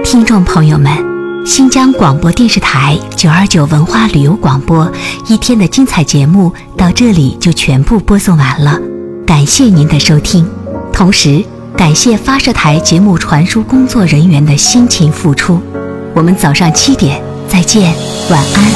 听众朋友们，新疆广播电视台929文化旅游广播一天的精彩节目到这里就全部播送完了，感谢您的收听，同时感谢发射台节目传输工作人员的辛勤付出。我们早上7点再见，晚安。